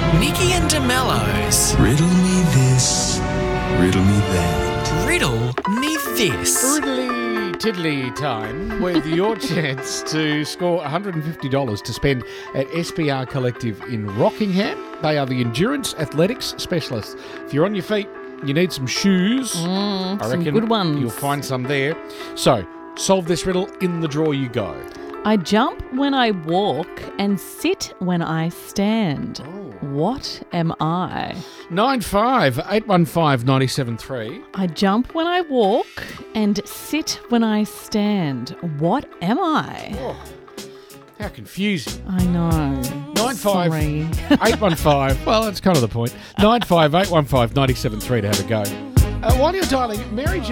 Nikki and DeMello's Riddle me this, riddle me that. Riddle Me This. Riddly tiddly time with your chance to score $150 to spend at SPR Collective in Rockingham. They are the endurance athletics specialists. If you're on your feet, you need some shoes. I some reckon good ones. you'll find some there. So, solve this riddle. In the draw you go. I jump when I walk and sit when I stand. What am I? 95-815-973. I jump when I walk and sit when I stand. What am I? Oh, how confusing. I know. 95-815. Well, that's kind of the point. 95-815-973 to have a go. While you're dialing, Mary Jo